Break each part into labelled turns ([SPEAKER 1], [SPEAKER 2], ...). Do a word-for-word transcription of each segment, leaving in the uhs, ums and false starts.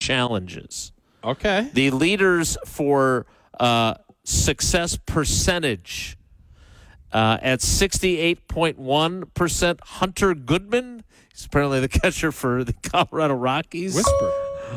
[SPEAKER 1] challenges.
[SPEAKER 2] Okay.
[SPEAKER 1] The leaders for uh, success percentage uh, at sixty-eight point one percent, Hunter Goodman. He's apparently the catcher for the Colorado Rockies.
[SPEAKER 2] Whisper.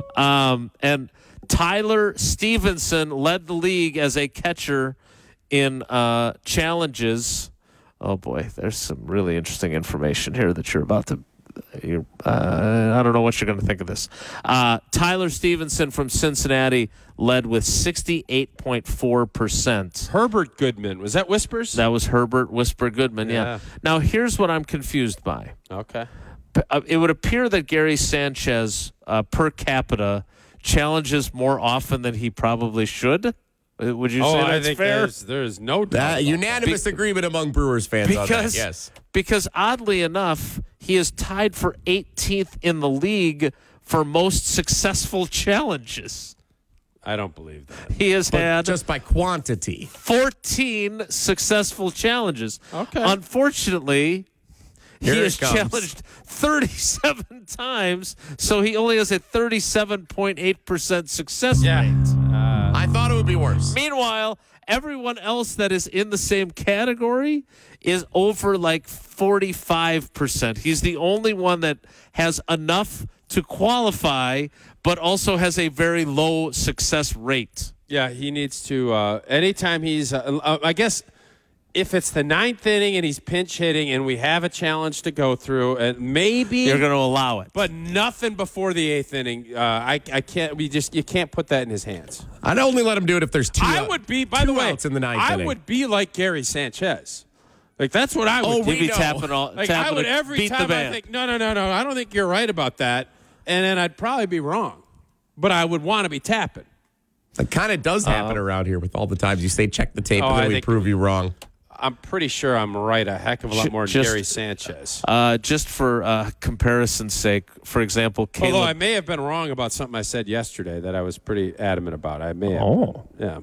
[SPEAKER 1] Um, and Tyler Stevenson led the league as a catcher in uh, challenges. Oh, boy, there's some really interesting information here that you're about to You're, uh, I don't know what you're going to think of this. Uh, Tyler Stevenson from Cincinnati led with sixty-eight point four percent.
[SPEAKER 2] Herbert Goodman. Was that Whispers?
[SPEAKER 1] That was Herbert Whisper Goodman, yeah.
[SPEAKER 2] Yeah.
[SPEAKER 1] Now, here's what I'm confused by.
[SPEAKER 2] Okay.
[SPEAKER 1] P- uh, It would appear that Gary Sanchez, uh, per capita, challenges more often than he probably should. Uh, Would you
[SPEAKER 2] Oh,
[SPEAKER 1] say
[SPEAKER 2] I
[SPEAKER 1] that's
[SPEAKER 2] think
[SPEAKER 1] fair?
[SPEAKER 2] there's, there's no doubt.
[SPEAKER 3] That
[SPEAKER 2] about
[SPEAKER 3] unanimous agreement among Brewers fans on that.
[SPEAKER 1] Because,
[SPEAKER 3] Yes.
[SPEAKER 1] because oddly enough, he is tied for eighteenth in the league for most successful challenges.
[SPEAKER 2] that. I don't believe that.
[SPEAKER 1] He has
[SPEAKER 3] But
[SPEAKER 1] had
[SPEAKER 3] just by quantity.
[SPEAKER 1] fourteen successful challenges.
[SPEAKER 2] Okay.
[SPEAKER 1] Unfortunately,
[SPEAKER 3] Here
[SPEAKER 1] he
[SPEAKER 3] it
[SPEAKER 1] has
[SPEAKER 3] comes.
[SPEAKER 1] challenged thirty-seven times, so he only has a thirty-seven point eight percent success
[SPEAKER 2] Yeah.
[SPEAKER 1] rate.
[SPEAKER 2] Uh,
[SPEAKER 3] I thought it would be worse.
[SPEAKER 1] Meanwhile, everyone else that is in the same category is over like forty-five percent. He's the only one that has enough to qualify, but also has a very low success rate.
[SPEAKER 2] yeah, he needs to. Uh, anytime he's, uh, uh, I guess, if it's the ninth inning and he's pinch hitting and we have a challenge to go through, and maybe
[SPEAKER 1] You're going to allow it.
[SPEAKER 2] but nothing before the eighth inning. Uh, I, I can't. We just you can't put that in his hands.
[SPEAKER 3] I'd only let him do it if there's two.
[SPEAKER 2] I
[SPEAKER 3] out-
[SPEAKER 2] would be. By
[SPEAKER 3] two
[SPEAKER 2] the way,
[SPEAKER 3] outs in the ninth
[SPEAKER 2] I
[SPEAKER 3] inning.
[SPEAKER 2] would be like Gary Sanchez. Like that's what I would.
[SPEAKER 3] Oh,
[SPEAKER 2] do.
[SPEAKER 3] we
[SPEAKER 1] He'd be
[SPEAKER 3] know.
[SPEAKER 1] tapping all,
[SPEAKER 2] Like
[SPEAKER 1] tapping
[SPEAKER 2] I would
[SPEAKER 1] to
[SPEAKER 2] every
[SPEAKER 1] beat the
[SPEAKER 2] time I
[SPEAKER 1] band.
[SPEAKER 2] think no no no no I don't think you're right about that, and then I'd probably be wrong, but I would want to be tapping.
[SPEAKER 3] That kind of does happen around here with all the times you say check the tape
[SPEAKER 2] Oh,
[SPEAKER 3] and then
[SPEAKER 2] I
[SPEAKER 3] we
[SPEAKER 2] think-
[SPEAKER 3] prove you wrong.
[SPEAKER 2] I'm pretty sure I'm right a heck of a lot
[SPEAKER 1] Ju-
[SPEAKER 2] more than
[SPEAKER 1] just-
[SPEAKER 2] Gary Sanchez.
[SPEAKER 1] Uh, just for uh, comparison's sake, for example, Caleb.
[SPEAKER 2] Although I may have been wrong about something I said yesterday that I was pretty adamant about. I may have.
[SPEAKER 1] Oh.
[SPEAKER 2] Yeah.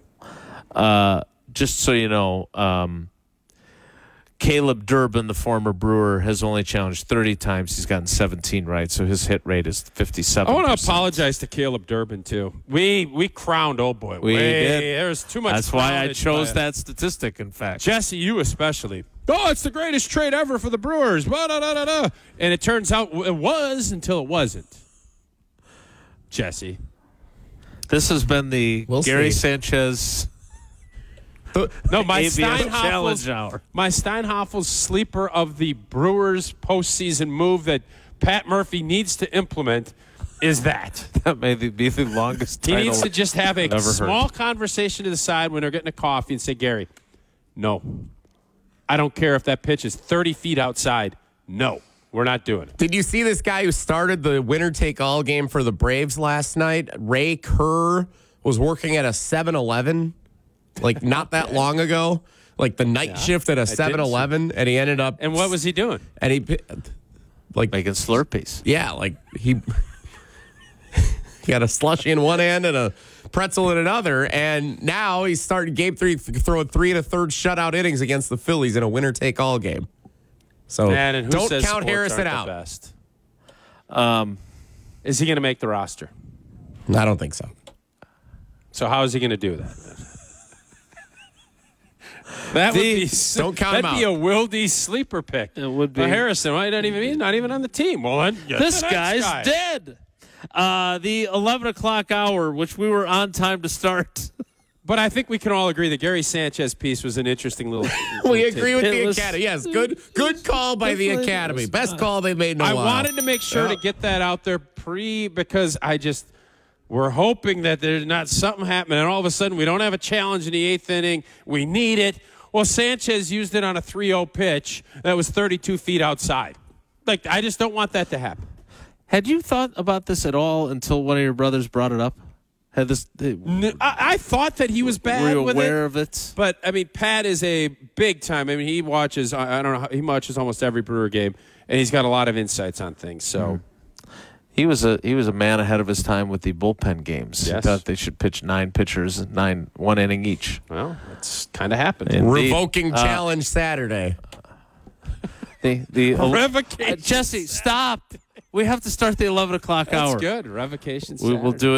[SPEAKER 1] Uh, just so you know, um, Caleb Durbin, the former Brewer, has only challenged thirty times. He's gotten seventeen right, so his hit rate is fifty-seven.
[SPEAKER 2] I want to apologize to Caleb Durbin too. We we crowned old boy.
[SPEAKER 1] We
[SPEAKER 2] way.
[SPEAKER 1] did.
[SPEAKER 2] There was too much.
[SPEAKER 1] That's why I
[SPEAKER 2] crownage
[SPEAKER 1] chose
[SPEAKER 2] by-
[SPEAKER 1] that statistic, in fact.
[SPEAKER 2] Jesse, you especially. Oh, it's the greatest trade ever for the Brewers. Blah, da, da, da, da. And it turns out it was until it wasn't. Jesse.
[SPEAKER 1] This has been the
[SPEAKER 3] We'll
[SPEAKER 1] Gary
[SPEAKER 3] see.
[SPEAKER 1] Sanchez
[SPEAKER 2] No, my
[SPEAKER 1] A B S
[SPEAKER 2] Steinhoffel's,
[SPEAKER 1] Challenge Hour.
[SPEAKER 2] my Steinhoffel's sleeper of the Brewers postseason move that Pat Murphy needs to implement is that.
[SPEAKER 1] That may be the longest
[SPEAKER 2] He
[SPEAKER 1] title
[SPEAKER 2] needs to just have a
[SPEAKER 1] I've ever
[SPEAKER 2] small
[SPEAKER 1] heard.
[SPEAKER 2] conversation to the side when they're getting a coffee and say, Gary, no. I don't care if that pitch is thirty feet outside. No, we're not doing it.
[SPEAKER 3] Did you see this guy who started the winner take all game for the Braves last night? Ray Kerr was working at a seven eleven like not that long ago, like the night shift at a seven eleven, and he ended up
[SPEAKER 2] And what was he doing?
[SPEAKER 3] and he like
[SPEAKER 1] Making Slurpees.
[SPEAKER 3] yeah, like he he had a slushie in one hand and a pretzel in another, and now he's starting game three, throwing three and a third shutout innings against the Phillies in a winner take all game. So
[SPEAKER 2] Man, and who
[SPEAKER 3] don't
[SPEAKER 2] says
[SPEAKER 3] count
[SPEAKER 2] sports
[SPEAKER 3] Harrison
[SPEAKER 2] aren't
[SPEAKER 3] out.
[SPEAKER 2] the best? Um, is he going to make the roster?
[SPEAKER 3] I don't think so.
[SPEAKER 2] So how is he going to do that? That would be
[SPEAKER 3] Don't count him
[SPEAKER 2] that'd be
[SPEAKER 3] out.
[SPEAKER 2] a Wildy sleeper pick.
[SPEAKER 1] It would be.
[SPEAKER 2] But Harrison, why not even? He's not even on the team. Well, then get
[SPEAKER 1] This
[SPEAKER 2] the next
[SPEAKER 1] guy's
[SPEAKER 2] guy.
[SPEAKER 1] dead. Uh, the eleven o'clock hour, which we were on time to start.
[SPEAKER 2] But I think we can all agree that Gary Sanchez piece was an interesting little.
[SPEAKER 3] We
[SPEAKER 2] little
[SPEAKER 3] agree with
[SPEAKER 1] It
[SPEAKER 3] the
[SPEAKER 1] was-
[SPEAKER 3] Academy. Yes, good good call by the
[SPEAKER 1] Definitely
[SPEAKER 3] Academy.
[SPEAKER 1] was
[SPEAKER 3] Best
[SPEAKER 1] not.
[SPEAKER 3] call they've made in a
[SPEAKER 2] I
[SPEAKER 3] while.
[SPEAKER 2] wanted to make sure
[SPEAKER 3] Yeah.
[SPEAKER 2] to get that out there pre because I just we're hoping that there's not something happening and all of a sudden we don't have a challenge in the eighth inning. We need it. Well, Sanchez used it on a three oh pitch that was thirty-two feet outside. Like I just don't want that to happen.
[SPEAKER 1] Had you thought about this at all until one of your brothers brought it up? Had this?
[SPEAKER 2] N- I, I thought that he was bad
[SPEAKER 1] were you
[SPEAKER 2] with
[SPEAKER 1] aware
[SPEAKER 2] it.
[SPEAKER 1] of it?
[SPEAKER 2] But I mean, Pat is a big time. I mean, he watches. I I don't know. how- He watches almost every Brewer game, and he's got a lot of insights on things. So
[SPEAKER 1] He was a he was a man ahead of his time with the bullpen games.
[SPEAKER 2] Yes.
[SPEAKER 1] He thought they should pitch nine pitchers, nine one inning each.
[SPEAKER 2] well, it's kind of happened.
[SPEAKER 1] And-
[SPEAKER 3] Revoking
[SPEAKER 1] Uh,
[SPEAKER 3] challenge Saturday.
[SPEAKER 1] The the
[SPEAKER 2] Revocation
[SPEAKER 1] Uh, Jesse, stop! We have to start the eleven o'clock
[SPEAKER 2] That's
[SPEAKER 1] hour.
[SPEAKER 2] good. Revocation.
[SPEAKER 1] We will
[SPEAKER 2] Saturday.
[SPEAKER 1] do it.